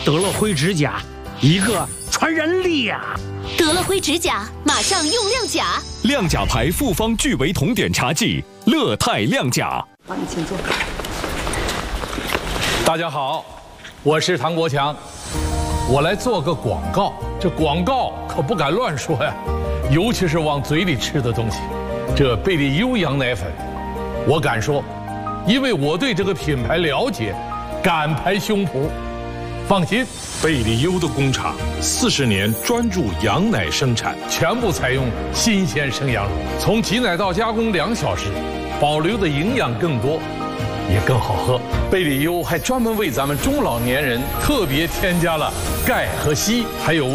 德乐辉指甲，一个传人力呀！ 德乐辉指甲，马上用亮甲。 亮甲牌复方聚维酮碘茶剂，乐泰亮甲。 好，你请坐。 大家好，我是唐国强，我来做个广告。这广告可不敢乱说呀，尤其是往嘴里吃的东西。这贝利优羊奶粉，我敢说，因为我对这个品牌了解，敢拍胸脯。放心， 贝利优的工厂40年专注羊奶生产， 全部采用新鲜生羊乳，从挤奶到加工2小时，保留的营养更多，也更好喝。贝利优还专门为咱们中老年人特别添加了钙和硒，还有